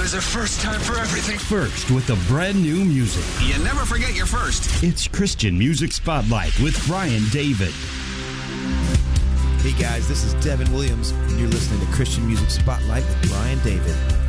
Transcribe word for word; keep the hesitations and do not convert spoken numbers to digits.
There's a first time for everything. First with the brand new music. You never forget your first. It's Christian Music Spotlight with Brian David. Hey guys, this is Devin Williams, and you're listening to Christian Music Spotlight with Brian David.